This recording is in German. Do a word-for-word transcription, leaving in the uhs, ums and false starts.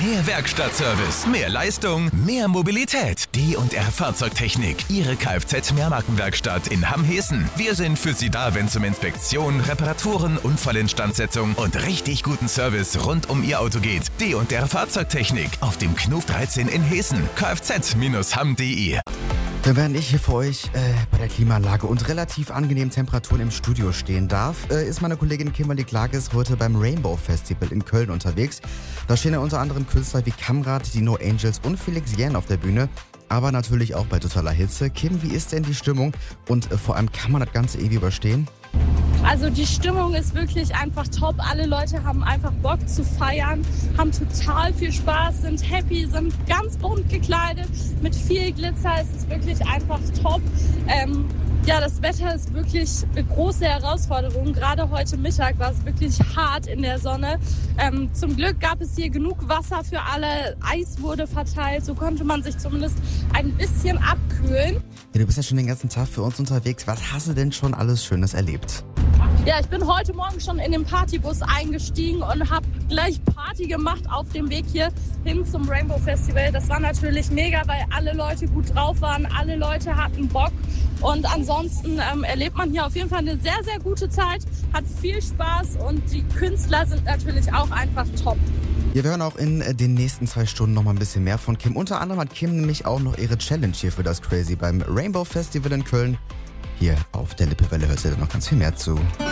Mehr Werkstattservice, mehr Leistung, mehr Mobilität. D und R Fahrzeugtechnik, Ihre Kfz-Mehrmarkenwerkstatt in Hamm-Hessen. Wir sind für Sie da, wenn es um Inspektion, Reparaturen, Unfallinstandsetzung und richtig guten Service rund um Ihr Auto geht. D und R Fahrzeugtechnik auf dem Knuf dreizehn in Hessen. kfz Bindestrich hamm punkt de. Während ich hier für euch äh, bei der Klimaanlage und relativ angenehmen Temperaturen im Studio stehen darf, äh, ist meine Kollegin Kimberly Klages heute beim Rainbow Festival in Köln unterwegs. Da stehen ja unter anderem Künstler wie Kamrat, die No Angels und Felix Jähn auf der Bühne, aber natürlich auch bei totaler Hitze. Kim, wie ist denn die Stimmung und äh, vor allem kann man das Ganze irgendwie überstehen? Also die Stimmung ist wirklich einfach top. Alle Leute haben einfach Bock zu feiern, haben total viel Spaß, sind happy, sind ganz bunt gekleidet mit viel Glitzer. Es ist wirklich einfach top. Ähm, ja, das Wetter ist wirklich eine große Herausforderung. Gerade heute Mittag war es wirklich hart in der Sonne. Ähm, zum Glück gab es hier genug Wasser für alle. Eis wurde verteilt. So konnte man sich zumindest ein bisschen abkühlen. Ja, du bist ja schon den ganzen Tag für uns unterwegs. Was hast du denn schon alles Schönes erlebt? Ja, ich bin heute Morgen schon in den Partybus eingestiegen und habe gleich Party gemacht auf dem Weg hier hin zum Rainbow Festival. Das war natürlich mega, weil alle Leute gut drauf waren, alle Leute hatten Bock. Und ansonsten ähm, erlebt man hier auf jeden Fall eine sehr, sehr gute Zeit, hat viel Spaß und die Künstler sind natürlich auch einfach top. Wir hören auch in den nächsten zwei Stunden noch mal ein bisschen mehr von Kim. Unter anderem hat Kim nämlich auch noch ihre Challenge hier für das Crazy beim Rainbow Festival in Köln. Hier auf der Lippewelle hört ihr dann noch ganz viel mehr zu.